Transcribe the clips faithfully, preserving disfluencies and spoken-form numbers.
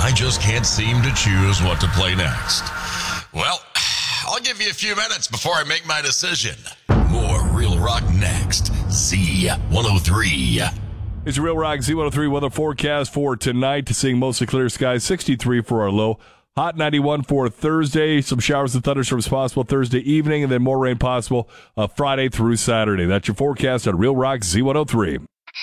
I just can't seem to choose what to play next. Well, I'll give you a few minutes before I make my decision. More Real Rock next. Z one oh three. It's Real Rock Z one oh three weather forecast for tonight. Seeing mostly clear skies, sixty-three for our low. Hot ninety-one for Thursday. Some showers and thunderstorms possible Thursday evening, and then more rain possible uh, Friday through Saturday. That's your forecast on Real Rock Z one oh three.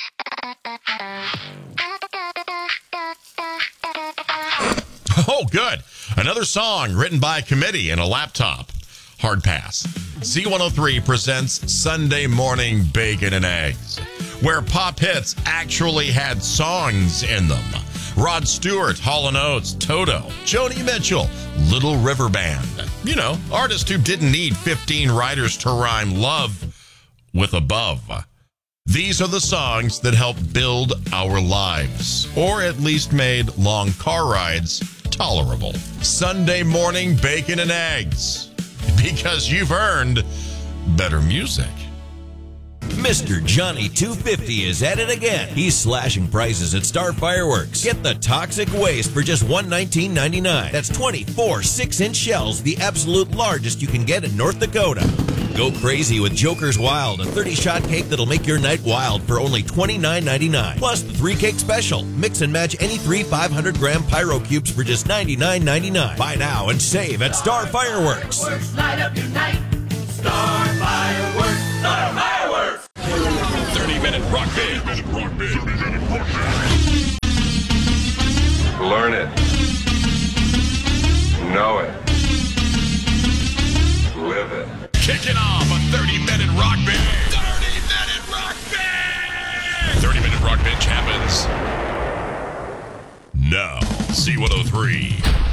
Oh, good. Another song written by a committee and a laptop. Hard pass. Z one oh three presents Sunday Morning Bacon and Eggs, where pop hits actually had songs in them. Rod Stewart, Hall and Oates, Toto, Joni Mitchell, Little River Band. You know, artists who didn't need fifteen writers to rhyme love with above. These are the songs that helped build our lives, or at least made long car rides tolerable. Sunday Morning Bacon and Eggs, because you've earned better music. Mister Johnny two fifty is at it again. He's slashing prices at Star Fireworks. Get the toxic waste for just one hundred nineteen ninety-nine. That's twenty-four six-inch shells, the absolute largest you can get in North Dakota. Go crazy with Joker's Wild, a thirty-shot cake that'll make your night wild for only twenty-nine ninety-nine. Plus the three-cake special. Mix and match any three five hundred gram Pyro Cubes for just ninety-nine ninety-nine. Buy now and save at Star Fireworks. Fireworks, light up your night. Star Fireworks, Star Fireworks. thirty-minute rock band. Learn it. Know it. Live it. Kicking off a thirty-minute rock band. thirty-minute rock band. thirty-minute rock bench happens now. Z one oh three.